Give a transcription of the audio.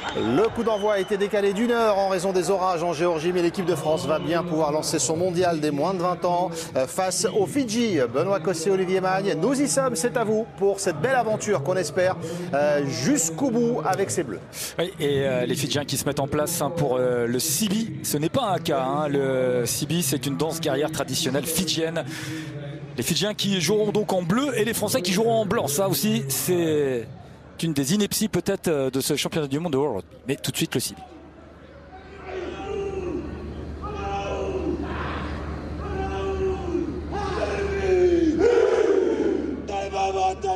Le coup d'envoi a été décalé d'1 heure en raison des orages en Géorgie, mais l'équipe de France va bien pouvoir lancer son mondial des moins de 20 ans face aux Fidji. Benoît Cosset, Olivier Magne, nous y sommes, c'est à vous pour cette belle aventure qu'on espère jusqu'au bout avec ces Bleus. Oui, et les Fidjiens qui se mettent en place pour le Sibi. Ce n'est pas un haka, hein. Le Sibi, c'est une danse guerrière traditionnelle fidjienne. Les Fidjiens qui joueront donc en bleu et les Français qui joueront en blanc. Ça aussi, c'est une des inepties peut-être de ce championnat du monde de World Rugby. Mais tout de suite le Sibi.